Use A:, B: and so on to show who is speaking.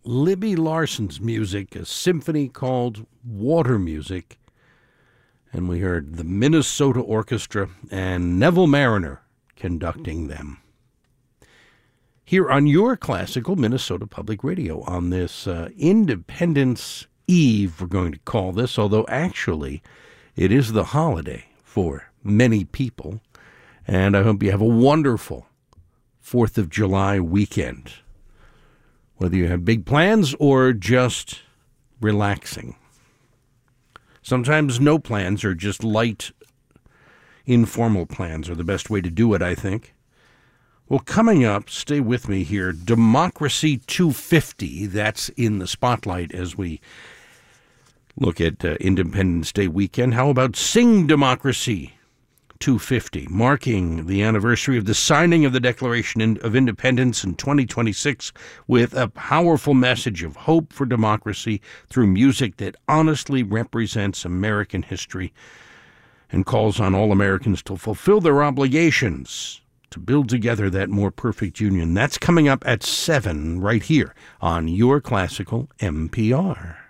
A: Libby Larson's music, a symphony called Water Music. And we heard the Minnesota Orchestra and Neville Mariner conducting them. Here on your classical Minnesota Public Radio on this Independence Eve, we're going to call this, although actually it is the holiday for many people. And I hope you have a wonderful 4th of July weekend, whether you have big plans or just relaxing. Sometimes no plans or just light, informal plans are the best way to do it, I think. Well, coming up, stay with me here, Democracy 250, that's in the spotlight as we look at Independence Day weekend. How about Sing Democracy 250, marking the anniversary of the signing of the Declaration of Independence in 2026 with a powerful message of hope for democracy through music that honestly represents American history and calls on all Americans to fulfill their obligations to build together that more perfect union. That's coming up at 7 right here on Your Classical NPR.